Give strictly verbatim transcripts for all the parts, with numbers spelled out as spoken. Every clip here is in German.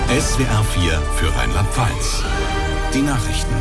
S W R vier für Rheinland-Pfalz. Die Nachrichten.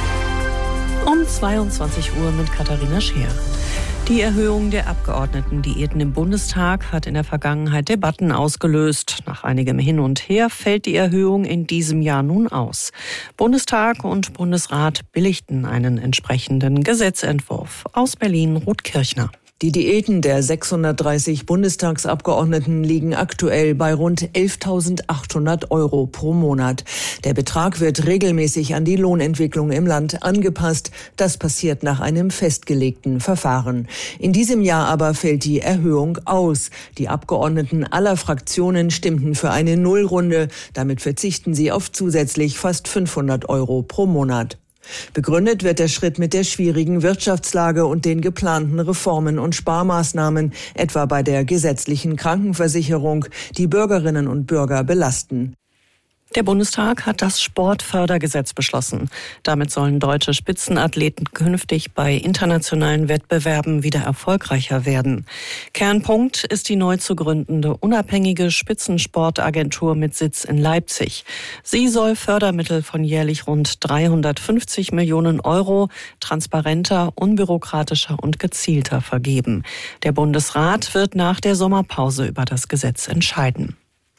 Um zweiundzwanzig Uhr mit Katharina Scheer. Die Erhöhung der Abgeordnetendiäten im Bundestag hat in der Vergangenheit Debatten ausgelöst. Nach einigem Hin und Her fällt die Erhöhung in diesem Jahr nun aus. Bundestag und Bundesrat billigten einen entsprechenden Gesetzentwurf. Aus Berlin, Ruth Kirchner. Die Diäten der sechshundertdreißig Bundestagsabgeordneten liegen aktuell bei rund elftausendachthundert Euro pro Monat. Der Betrag wird regelmäßig an die Lohnentwicklung im Land angepasst. Das passiert nach einem festgelegten Verfahren. In diesem Jahr aber fällt die Erhöhung aus. Die Abgeordneten aller Fraktionen stimmten für eine Nullrunde. Damit verzichten sie auf zusätzlich fast fünfhundert Euro pro Monat. Begründet wird der Schritt mit der schwierigen Wirtschaftslage und den geplanten Reformen und Sparmaßnahmen, etwa bei der gesetzlichen Krankenversicherung, die Bürgerinnen und Bürger belasten. Der Bundestag hat das Sportfördergesetz beschlossen. Damit sollen deutsche Spitzenathleten künftig bei internationalen Wettbewerben wieder erfolgreicher werden. Kernpunkt ist die neu zu gründende unabhängige Spitzensportagentur mit Sitz in Leipzig. Sie soll Fördermittel von jährlich rund dreihundertfünfzig Millionen Euro transparenter, unbürokratischer und gezielter vergeben. Der Bundesrat wird nach der Sommerpause über das Gesetz entscheiden.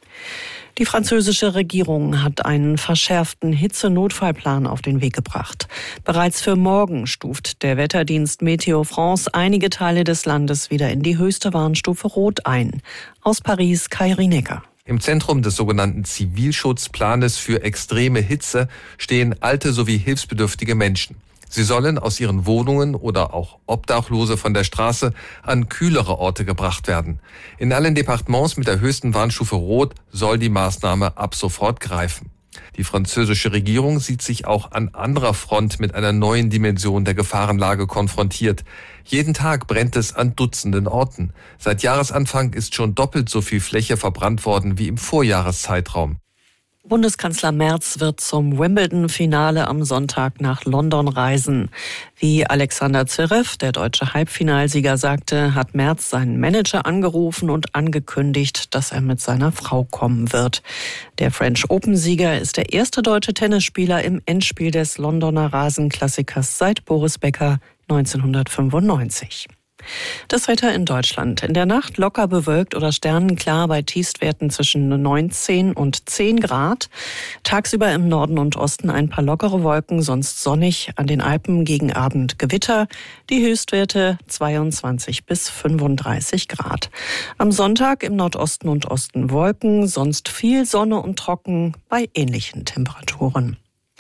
Die französische Regierung hat einen verschärften Hitzenotfallplan auf den Weg gebracht. Bereits für morgen stuft der Wetterdienst Meteo France einige Teile des Landes wieder in die höchste Warnstufe Rot ein. Aus Paris, Kai Rienecker. Im Zentrum des sogenannten Zivilschutzplanes für extreme Hitze stehen alte sowie hilfsbedürftige Menschen. Sie sollen aus ihren Wohnungen oder auch Obdachlose von der Straße an kühlere Orte gebracht werden. In allen Departements mit der höchsten Warnstufe Rot soll die Maßnahme ab sofort greifen. Die französische Regierung sieht sich auch an anderer Front mit einer neuen Dimension der Gefahrenlage konfrontiert. Jeden Tag brennt es an Dutzenden Orten. Seit Jahresanfang ist schon doppelt so viel Fläche verbrannt worden wie im Vorjahreszeitraum. Bundeskanzler Merz wird zum Wimbledon-Finale am Sonntag nach London reisen. Wie Alexander Zverev, der deutsche Halbfinalsieger, sagte, hat Merz seinen Manager angerufen und angekündigt, dass er mit seiner Frau kommen wird. Der French Open-Sieger ist der erste deutsche Tennisspieler im Endspiel des Londoner Rasenklassikers seit Boris Becker neunzehnhundertfünfundneunzig. Das Wetter in Deutschland. In der Nacht locker bewölkt oder sternenklar bei Tiefstwerten zwischen neunzehn und zehn Grad. Tagsüber im Norden und Osten ein paar lockere Wolken, sonst sonnig. An den Alpen gegen Abend Gewitter. Die Höchstwerte zweiundzwanzig bis fünfunddreißig Grad. Am Sonntag im Nordosten und Osten Wolken, sonst viel Sonne und trocken bei ähnlichen Temperaturen.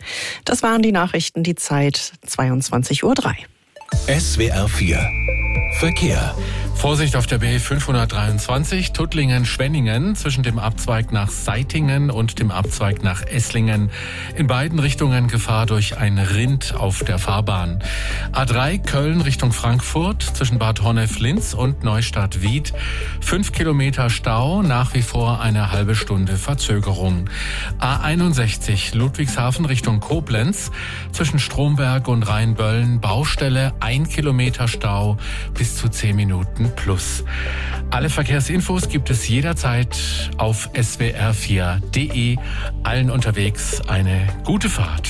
Das waren die Nachrichten, die Zeit zweiundzwanzig Uhr drei. S W R vier Verkehr. Vorsicht auf der B fünfhundertdreiundzwanzig Tuttlingen-Schwenningen zwischen dem Abzweig nach Seitingen und dem Abzweig nach Esslingen. In beiden Richtungen Gefahr durch ein Rind auf der Fahrbahn. A drei Köln Richtung Frankfurt zwischen Bad Honnef-Linz und Neustadt-Wied. Fünf Kilometer Stau, nach wie vor eine halbe Stunde Verzögerung. A einundsechzig Ludwigshafen Richtung Koblenz zwischen Stromberg und Rheinböllen. Baustelle, ein Kilometer Stau, bis zu zehn Minuten plus. Alle Verkehrsinfos gibt es jederzeit auf S W R vier Punkt de. Allen unterwegs eine gute Fahrt.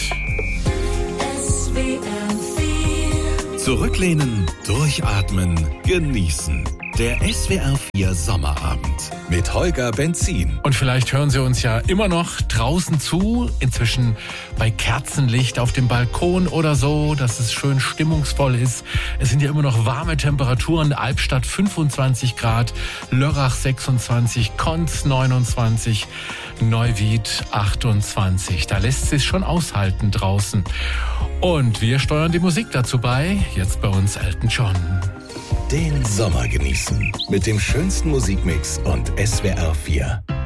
S W R vier. Zurücklehnen, durchatmen, genießen. Der S W R vier Sommerabend mit Holger Benzin. Und vielleicht hören Sie uns ja immer noch draußen zu, inzwischen bei Kerzenlicht auf dem Balkon oder so, dass es schön stimmungsvoll ist. Es sind ja immer noch warme Temperaturen, Albstadt fünfundzwanzig Grad, Lörrach sechsundzwanzig, Konz neunundzwanzig, Neuwied achtundzwanzig. Da lässt es sich schon aushalten draußen. Und wir steuern die Musik dazu bei, jetzt bei uns Elton John. Den Sommer genießen mit dem schönsten Musikmix und S W R vier.